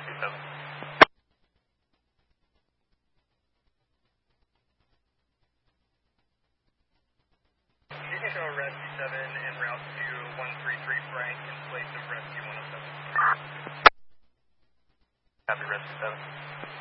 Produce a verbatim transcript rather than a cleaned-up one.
Rescue seven. You can show Rescue seven en route to one three three Frank in place of Rescue one oh seven. Copy, Rescue seven.